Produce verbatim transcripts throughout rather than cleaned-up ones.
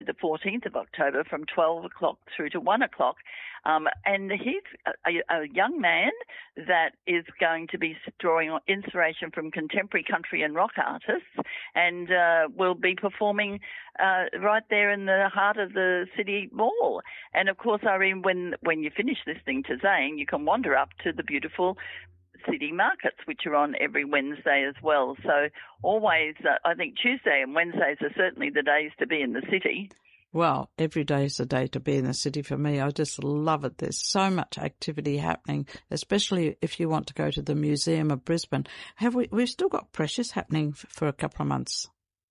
the fourteenth of October from twelve o'clock through to one o'clock. Um, and he's a, a young man that is going to be drawing inspiration from contemporary country and rock artists, and uh, will be performing uh, right there in the heart of the City Mall. And, of course, Irene, when, when you finish listening to Zane, you can wander up to the beautiful city markets, which are on every Wednesday as well. So always, uh, I think Tuesday and Wednesdays are certainly the days to be in the city. Well, every day is a day to be in the city for me. I just love it. There's so much activity happening, especially if you want to go to the Museum of Brisbane. Have we, we've still got Precious happening for a couple of months.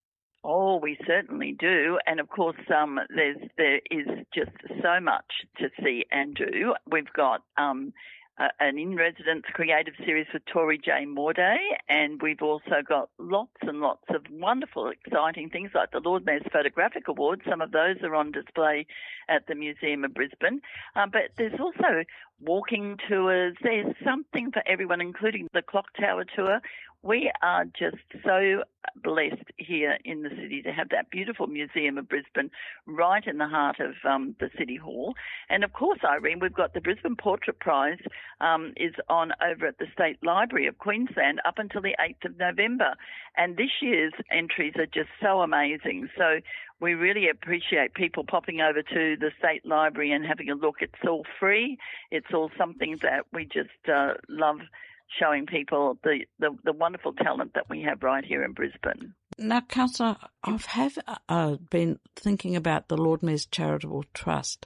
Oh, we certainly do. And, of course, um, there's, there is just so much to see and do. We've got um, Uh, an in-residence creative series with Tori J. Morday, and we've also got lots and lots of wonderful, exciting things like the Lord Mayor's Photographic Awards. Some of those are on display at the Museum of Brisbane. Um, but there's also walking tours. There's something for everyone, including the Clock Tower tour. We are just so blessed here in the city to have that beautiful Museum of Brisbane right in the heart of um, the City Hall. And, of course, Irene, we've got the Brisbane Portrait Prize um, is on over at the State Library of Queensland up until the eighth of November. And this year's entries are just so amazing. So we really appreciate people popping over to the State Library and having a look. It's all free. It's all something that we just uh, love showing people the, the, the wonderful talent that we have right here in Brisbane. Now, Councillor, I have uh, been thinking about the Lord Mayor's Charitable Trust.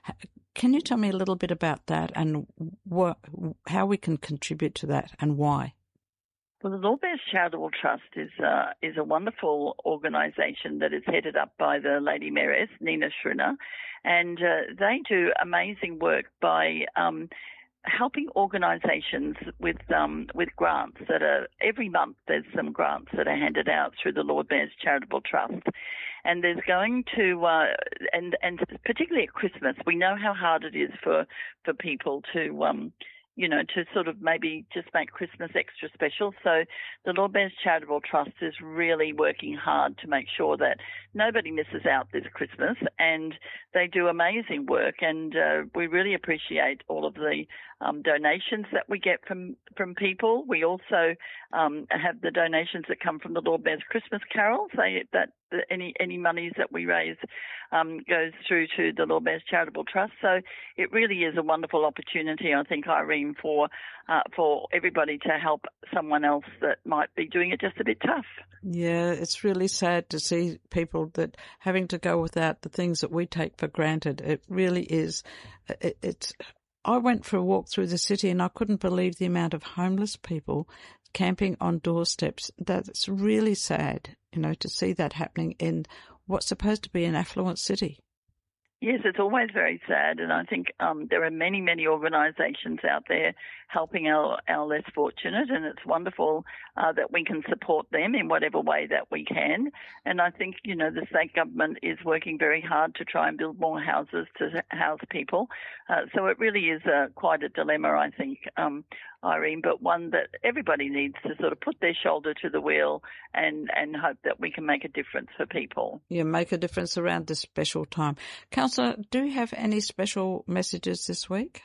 Can you tell me a little bit about that and what, how we can contribute to that and why? Well, the Lord Mayor's Charitable Trust is uh, is a wonderful organisation that is headed up by the Lady Mayoress, Nina Schrinner, and uh, they do amazing work by um, helping organisations with um, with grants that are every month. There's some grants that are handed out through the Lord Mayor's Charitable Trust, and there's going to uh, and and particularly at Christmas, we know how hard it is for for people to um, you know, to sort of maybe just make Christmas extra special. So the Lord Mayor's Charitable Trust is really working hard to make sure that nobody misses out this Christmas, and they do amazing work, and uh, we really appreciate all of the um, donations that we get from, from people. We also um, have the donations that come from the Lord Mayor's Christmas carols. They, that the, any any monies that we raise um, goes through to the Lord Mayor's Charitable Trust. So it really is a wonderful opportunity, I think, Irene, for uh, for everybody to help someone else that might be doing it just a bit tough. Yeah, it's really sad to see people that having to go without the things that we take for granted. It really is. It, it's. I went for a walk through the city and I couldn't believe the amount of homeless people camping on doorsteps. That's really sad, you know, to see that happening in what's supposed to be an affluent city. Yes, it's always very sad, and I think um, there are many, many organisations out there helping our, our less fortunate, and it's wonderful uh, that we can support them in whatever way that we can. And I think, you know, the state government is working very hard to try and build more houses to house people. Uh, so it really is uh, quite a dilemma, I think, um, Irene, but one that everybody needs to sort of put their shoulder to the wheel and, and hope that we can make a difference for people. Yeah, make a difference around this special time. Councillor, do you have any special messages this week?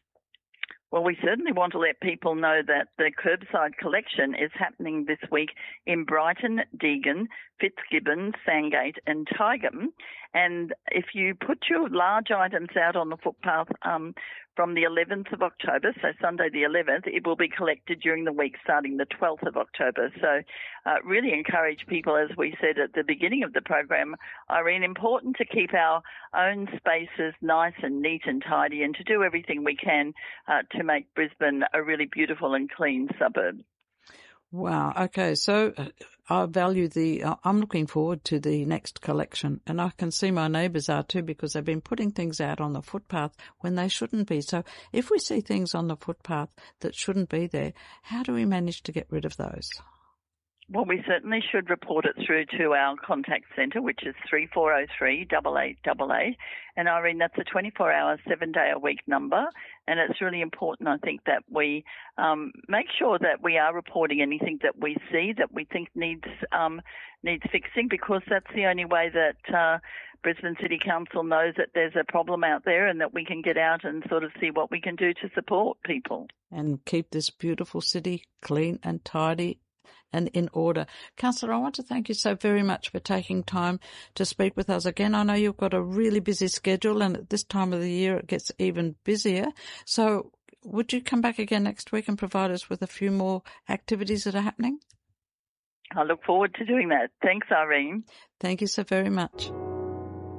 Well, we certainly want to let people know that the curbside collection is happening this week in Brighton, Deagon, Fitzgibbon, Sandgate and Tygum. And if you put your large items out on the footpath um, from the eleventh of October, so Sunday the eleventh, it will be collected during the week starting the twelfth of October. So uh, really encourage people, as we said at the beginning of the program, Irene, important to keep our own spaces nice and neat and tidy, and to do everything we can uh, to make Brisbane a really beautiful and clean suburb. Wow. Okay. So uh, I value the, uh, I'm looking forward to the next collection, and I can see my neighbours are too, because they've been putting things out on the footpath when they shouldn't be. So if we see things on the footpath that shouldn't be there, how do we manage to get rid of those? Well, we certainly should report it through to our contact centre, which is three four zero three, eight eight eight eight. And Irene, that's a twenty-four hour, seven day a week number. And it's really important, I think, that we um, make sure that we are reporting anything that we see that we think needs um, needs fixing, because that's the only way that uh, Brisbane City Council knows that there's a problem out there and that we can get out and sort of see what we can do to support people. And keep this beautiful city clean and tidy and in order. Councillor, I want to thank you so very much for taking time to speak with us again. I know you've got a really busy schedule, and at this time of the year it gets even busier. So would you come back again next week and provide us with a few more activities that are happening? I look forward to doing that. Thanks, Irene. Thank you so very much.